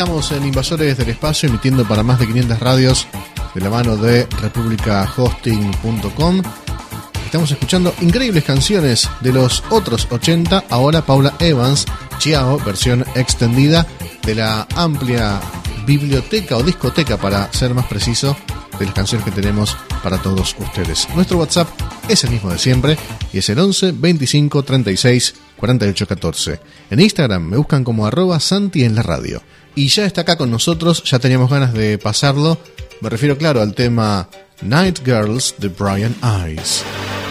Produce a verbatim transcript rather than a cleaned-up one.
estamos en Invasores del Espacio, emitiendo para más de quinientas radios de la mano de republica hosting punto com. Estamos escuchando increíbles canciones de los otros ochenta. Ahora Paula Evans, Chiao, versión extendida de la amplia biblioteca o discoteca, para ser más preciso, de las canciones que tenemos para todos ustedes. Nuestro WhatsApp es el mismo de siempre y es el once veinticinco treinta y seis cuarenta y ocho catorce. En Instagram me buscan como arroba Santi en la radio. Y ya está acá con nosotros, ya teníamos ganas de pasarlo. Me refiero, claro, al tema Night Girls de Brian Ice.